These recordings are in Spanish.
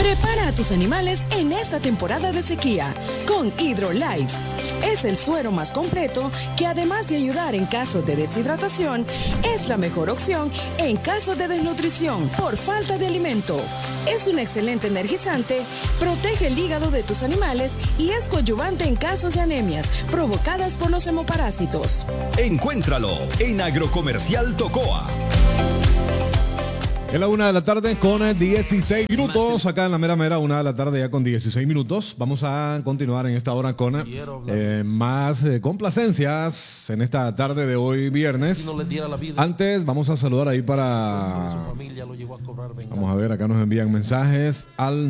Prepara a tus animales en esta temporada de sequía con HydroLife. Es el suero más completo que, además de ayudar en caso de deshidratación, es la mejor opción en caso de desnutrición por falta de alimento. Es un excelente energizante, protege el hígado de tus animales y es coadyuvante en casos de anemias provocadas por los hemoparásitos. Encuéntralo en Agrocomercial Tocoa. Es la 1 de la tarde con 16 minutos. Acá en la mera 1 de la tarde ya con 16 minutos. Vamos a continuar en esta hora con más complacencias en esta tarde de hoy viernes. Antes vamos a saludar ahí para... Vamos a ver, acá nos envían mensajes al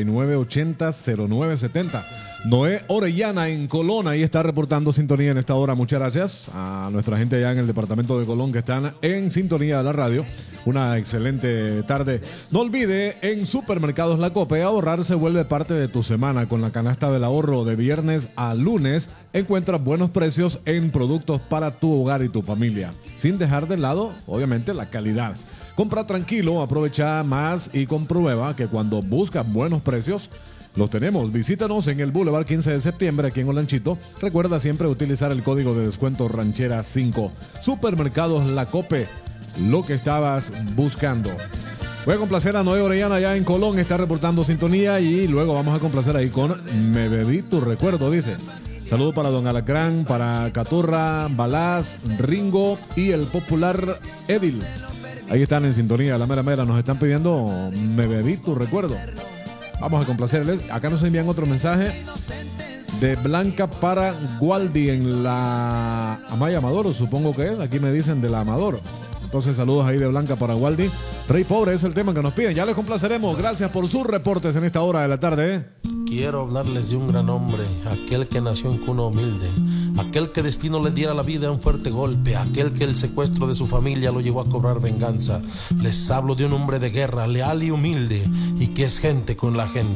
9980-0970. Noé Orellana en Colón, ahí está reportando sintonía en esta hora. Muchas gracias a nuestra gente allá en el departamento de Colón que están en sintonía de la radio. Una excelente tarde. No olvide, en Supermercados La Cope, ahorrar se vuelve parte de tu semana. Con la canasta del ahorro de viernes a lunes, encuentras buenos precios en productos para tu hogar y tu familia, sin dejar de lado, obviamente, la calidad. Compra tranquilo, aprovecha más y comprueba que cuando buscas buenos precios, los tenemos. Visítanos en el Boulevard 15 de septiembre aquí en Olanchito. Recuerda siempre utilizar el código de descuento Ranchera 5. Supermercados La Cope, lo que estabas buscando. Voy a complacer a Noé Orellana allá en Colón, está reportando sintonía, y luego vamos a complacer ahí con Me Bebí Tu Recuerdo, dice. Saludo para Don Alacrán, para Caturra, Balaz, Ringo y el popular Edil. Ahí están en sintonía, la mera, nos están pidiendo Me Bebí Tu Recuerdo. Vamos a complacerles. Acá nos envían otro mensaje de Blanca para Waldi en la Amaya Amador, supongo que es. Aquí me dicen de la Amador. Entonces saludos ahí de Blanca para Waldi. Rey Pobre es el tema que nos piden. Ya les complaceremos. Gracias por sus reportes en esta hora de la tarde. Quiero hablarles de un gran hombre, aquel que nació en cuna humilde, aquel que destino le diera a la vida un fuerte golpe, aquel que el secuestro de su familia lo llevó a cobrar venganza. Les hablo de un hombre de guerra, leal y humilde, y que es gente con la gente.